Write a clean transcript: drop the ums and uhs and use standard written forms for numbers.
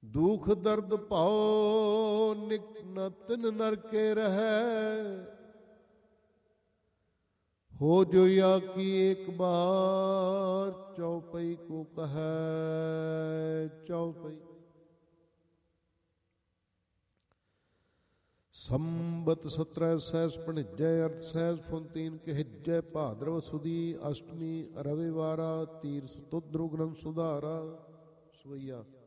ਦੁਖ ਦਰਦ ਭਾਉ ਨਿਕ ਤਿਨ ਨਰਕੇ ਰਹੈ। ਹੋ ਜੋ या की एक बार चौपई को कहै। चौपई संबत 17 सहस भणिजै अर्थ सहस फुनतीन कहिजै भाद्रव सुदी अष्टमी रविवारा तीर सुतुद्र ग्रंथ सुधारा। सवैया